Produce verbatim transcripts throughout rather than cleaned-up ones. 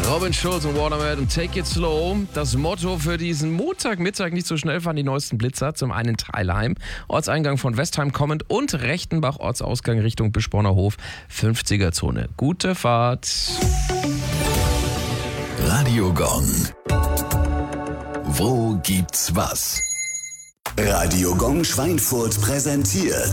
Robin Schulz und Waterman und Take It Slow. Das Motto für diesen Montagmittag: nicht so schnell fahren die neuesten Blitzer. Zum einen Teilheim, Ortseingang von Westheim kommend, und Rechtenbach, Ortsausgang Richtung Bischborner Hof, fünfziger-Zone. Gute Fahrt. Radio Gong. Wo gibt's was? Radio Gong Schweinfurt präsentiert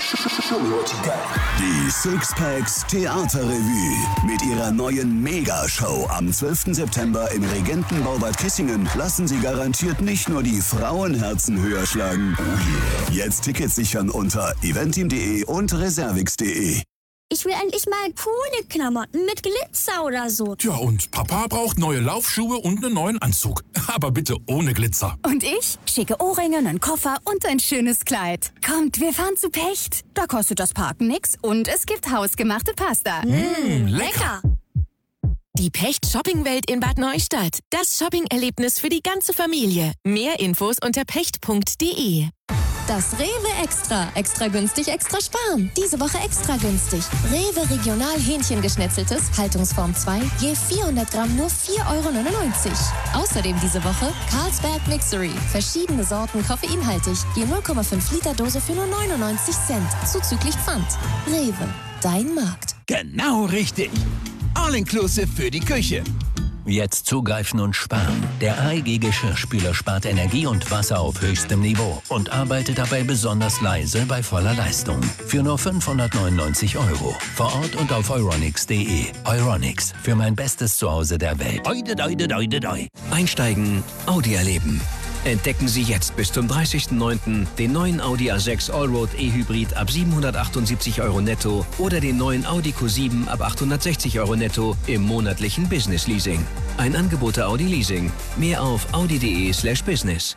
die Sixpacks Theaterrevue mit ihrer neuen Megashow am zwölften September im Regentenbau Bad Kissingen. Lassen Sie garantiert nicht nur die Frauenherzen höher schlagen. Jetzt Tickets sichern unter eventim punkt de und reservix punkt de. Ich will endlich mal coole Klamotten mit Glitzer oder so. Tja, und Papa braucht neue Laufschuhe und einen neuen Anzug. Aber bitte ohne Glitzer. Und ich? Schicke Ohrringe, einen Koffer und ein schönes Kleid. Kommt, wir fahren zu Pecht. Da kostet das Parken nix und es gibt hausgemachte Pasta. Mmh, lecker. Die Pecht-Shopping-Welt in Bad Neustadt. Das Shopping-Erlebnis für die ganze Familie. Mehr Infos unter pecht punkt de. Das Rewe Extra. Extra günstig, extra sparen. Diese Woche extra günstig. Rewe Regional Hähnchengeschnetzeltes, Haltungsform zwei, je vierhundert Gramm nur vier Euro neunundneunzig. Außerdem diese Woche Carlsberg Mixery. Verschiedene Sorten koffeinhaltig, je null Komma fünf Liter Dose für nur neunundneunzig Cent. Zuzüglich Pfand. Rewe, dein Markt. Genau richtig. All-inclusive für die Küche. Jetzt zugreifen und sparen. Der A E G Geschirrspüler spart Energie und Wasser auf höchstem Niveau und arbeitet dabei besonders leise bei voller Leistung. Für nur fünfhundertneunundneunzig Euro. Vor Ort und auf euronics punkt de. Euronics, für mein bestes Zuhause der Welt. Oide, oide, oide, oide. Einsteigen, Audi erleben. Entdecken Sie jetzt bis zum dreißigsten neunten den neuen Audi A sechs Allroad E-Hybrid ab siebenhundertachtundsiebzig Euro netto oder den neuen Audi Q sieben ab achthundertsechzig Euro netto im monatlichen Business Leasing. Ein Angebot der Audi Leasing. Mehr auf audi punkt de slash business.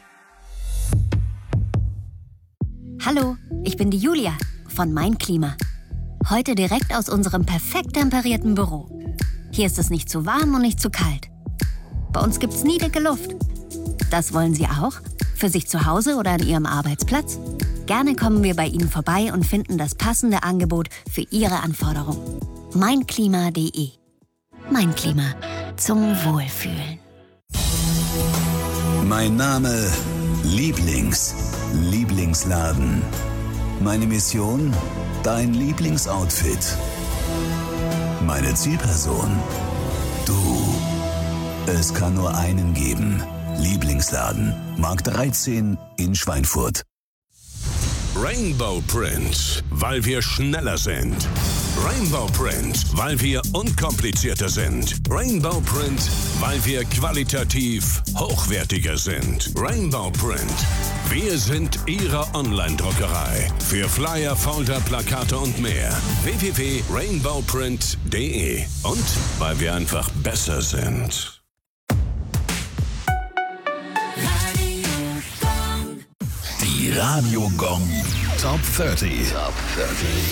Hallo, ich bin die Julia von Mein Klima. Heute direkt aus unserem perfekt temperierten Büro. Hier ist es nicht zu warm und nicht zu kalt. Bei uns gibt's nie dicke Luft. Das wollen Sie auch? Für sich zu Hause oder an Ihrem Arbeitsplatz? Gerne kommen wir bei Ihnen vorbei und finden das passende Angebot für Ihre Anforderungen. mein klima punkt de. Mein Klima. Zum Wohlfühlen. Mein Name Lieblings. Lieblingsladen. Meine Mission? Dein Lieblingsoutfit. Meine Zielperson? Du. Es kann nur einen geben. Lieblingsladen. Markt dreizehn in Schweinfurt. Rainbow Print, weil wir schneller sind. Rainbow Print, weil wir unkomplizierter sind. Rainbow Print, weil wir qualitativ hochwertiger sind. Rainbow Print. Wir sind Ihre Online-Druckerei. Für Flyer, Folder, Plakate und mehr. w w w punkt rainbow print punkt de. Und weil wir einfach besser sind. Die Radio Gong Top dreißig. Top dreißig.